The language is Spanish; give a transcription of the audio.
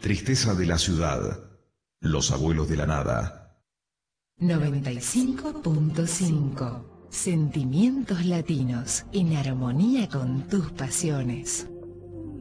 Tristeza de la ciudad. Los abuelos de la nada. 95.5. Sentimientos latinos en armonía con tus pasiones.